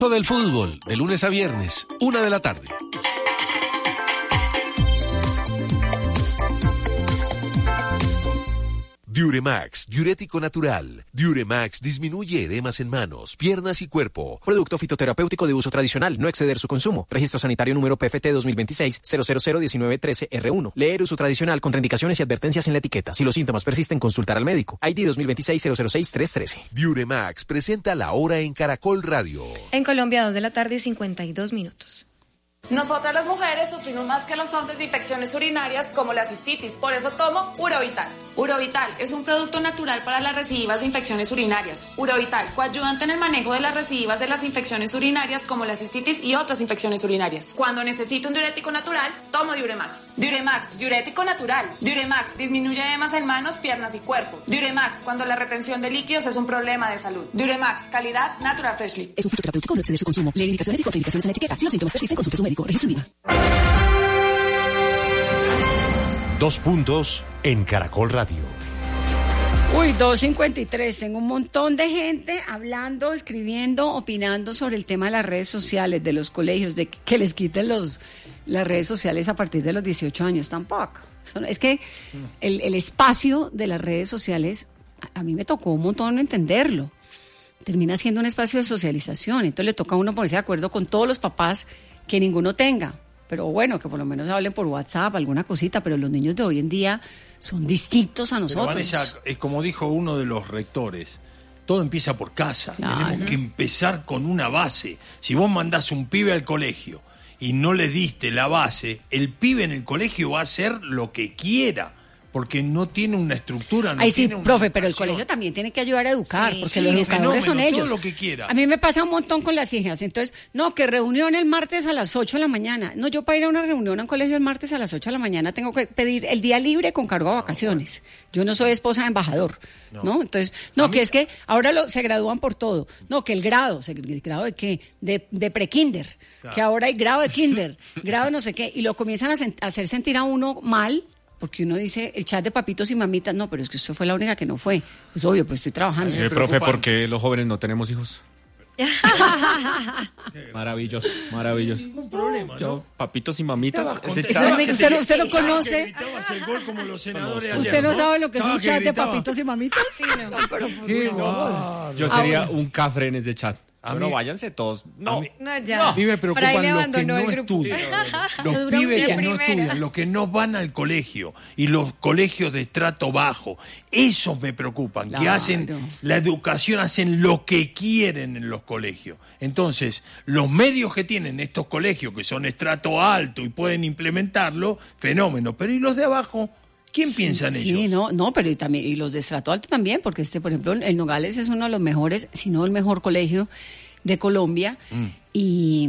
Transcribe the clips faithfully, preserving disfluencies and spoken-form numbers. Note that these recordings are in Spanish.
Del fútbol, de lunes a viernes, una de la tarde. Diuremax, diurético natural. Diuremax disminuye edemas en manos, piernas y cuerpo. Producto fitoterapéutico de uso tradicional, no exceder su consumo. Registro sanitario número P F T dos mil veintiséis cero cero cero diecinueve trece R uno. Leer uso tradicional con indicaciones y advertencias en la etiqueta. Si los síntomas persisten, consultar al médico. I D dos mil veintiséis cero cero seis tres trece. Diuremax presenta la hora en Caracol Radio. En Colombia, dos de la tarde y cincuenta y dos minutos. Nosotras las mujeres sufrimos más que los hombres de infecciones urinarias como la cistitis, por eso tomo Urovital. Urovital es un producto natural para las recidivas de infecciones urinarias. Urovital, coayudante en el manejo de las recidivas de las infecciones urinarias como la cistitis y otras infecciones urinarias. Cuando necesito un diurético natural, tomo Diuremax. Diuremax, diurético natural. Diuremax disminuye edemas en manos, piernas y cuerpo. Diuremax, cuando la retención de líquidos es un problema de salud. Diuremax, calidad Natural Freshly. Es un fitoterapéutico, no exceder su consumo. Leer indicaciones y contraindicaciones en la etiqueta. Si los síntomas persisten, consulte a su médico. Registro I V A. Dos puntos en Caracol Radio. Uy, dos cincuenta y tres. Tengo un montón de gente hablando, escribiendo, opinando sobre el tema de las redes sociales, de los colegios, de que les quiten los, las redes sociales a partir de los dieciocho años. Tampoco. Es que el, el espacio de las redes sociales, a mí me tocó un montón entenderlo. Termina siendo un espacio de socialización. Entonces le toca a uno ponerse de acuerdo con todos los papás que ninguno tenga. Pero bueno, que por lo menos hablen por WhatsApp, alguna cosita, pero los niños de hoy en día son distintos a nosotros. Pero Vanessa, es como dijo uno de los rectores, todo empieza por casa. Claro. Tenemos que empezar con una base. Si vos mandás un pibe al colegio y no le diste la base, el pibe en el colegio va a hacer lo que quiera, porque no tiene una estructura, no Ay, sí, tiene una profe, pero el educación. colegio también tiene que ayudar a educar, Sí, porque sí, los educadores fenómeno, son ellos. todo lo que quiera. A mí me pasa un montón con las hijas. Entonces, no, que reunión el martes a las ocho de la mañana. No, yo para ir a una reunión a un colegio el martes a las ocho de la mañana tengo que pedir el día libre con cargo a vacaciones. Yo no soy esposa de embajador, ¿no? ¿no? Entonces, no, que es que ahora lo, se gradúan por todo. No, que el grado, ¿el grado de qué? De, de pre-kinder. Claro. Que ahora hay grado de kinder, grado de no sé qué. Y lo comienzan a, sen- a hacer sentir a uno mal. Porque uno dice, el chat de papitos y mamitas, no, pero es que usted fue la única que no fue. Pues obvio, pues estoy trabajando. Sí, profe, ¿por qué los jóvenes no tenemos hijos? Maravilloso, maravilloso. Ningún problema, ¿no? Yo, papitos y mamitas, ese Usted chat. no, usted no- usted no Que conoce. gritabas el gol como los senadores ¿Usted ayer, no sabe lo que es Ah, un que chat de gritaba. papitos y mamitas? Sí, no. pero por Qué favor. bárbaro. Yo sería un cafre en ese chat. A Bueno, mí- váyanse todos. No, a mí- No, ya. A mí me Por ahí preocupan le los que abandonó no el grupo. estudian. Los Duró pibes de que no primera. estudian, los que no van al colegio y los colegios de estrato bajo. Esos me preocupan, que Claro. hacen la educación, hacen lo que quieren en los colegios. Entonces, los medios que tienen estos colegios, que son estrato alto y pueden implementarlo, fenómeno. Pero ¿y los de abajo? ¿Quién Sí, piensa en sí, ellos? no, no, pero y también y los de estrato alto también, porque este, por ejemplo, el Nogales es uno de los mejores, si no el mejor colegio de Colombia. Mm. Y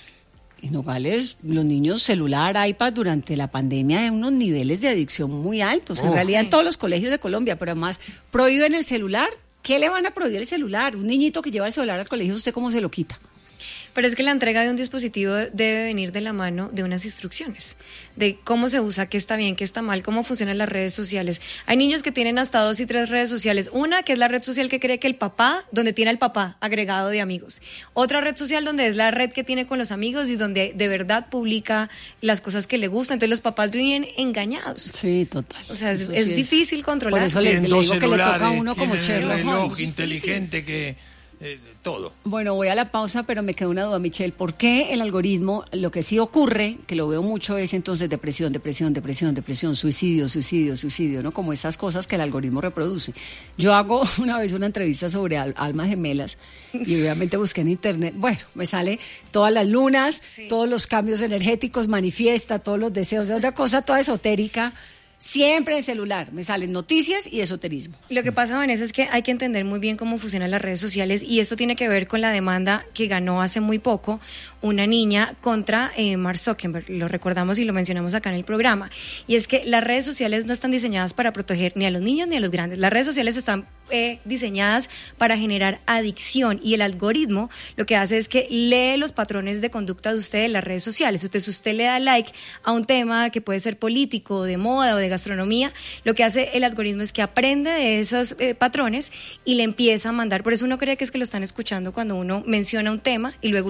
en Nogales, los niños celular, iPad durante la pandemia de unos niveles de adicción muy altos. En Oh. realidad en todos los colegios de Colombia, pero además prohíben el celular. ¿Qué le van a prohibir el celular? Un niñito que lleva el celular al colegio, ¿usted cómo se lo quita? Pero es que la entrega de un dispositivo debe venir de la mano de unas instrucciones, de cómo se usa, qué está bien, qué está mal, cómo funcionan las redes sociales. Hay niños que tienen hasta dos y tres redes sociales. Una que es la red social que cree que el papá, donde tiene al papá agregado de amigos. Otra red social donde es la red que tiene con los amigos y donde de verdad publica las cosas que le gustan. Entonces los papás viven engañados. Sí, total. O sea, es, Eso es sí difícil controlar. Por eso le, Tienen le dos digo que le toca a celulares, uno como tienen el Sherlock reloj Holmes. inteligente que... eh, todo. Bueno, voy a la pausa, pero me queda una duda, Michelle. ¿Por qué el algoritmo, lo que sí ocurre, que lo veo mucho, es entonces depresión, depresión, depresión, depresión, suicidio, suicidio, suicidio, ¿no? Como estas cosas que el algoritmo reproduce. Yo hago una vez una entrevista sobre al- almas gemelas y obviamente busqué en internet. Bueno, me sale todas las lunas, Sí. todos los cambios energéticos, manifiesta todos los deseos, es una cosa toda esotérica. Siempre en el celular me salen noticias y esoterismo. Lo que pasa, Vanessa, es que hay que entender muy bien cómo funcionan las redes sociales y esto tiene que ver con la demanda que ganó hace muy poco una niña contra eh, Mark Zuckerberg. Lo recordamos y lo mencionamos acá en el programa. Y es que las redes sociales no están diseñadas para proteger ni a los niños ni a los grandes. Las redes sociales están eh, diseñadas para generar adicción, y el algoritmo lo que hace es que lee los patrones de conducta de usted en las redes sociales. Entonces, si usted le da like a un tema que puede ser político, de moda o de gastronomía, lo que hace el algoritmo es que aprende de esos eh, patrones y le empieza a mandar. Por eso uno cree que es que lo están escuchando cuando uno menciona un tema y luego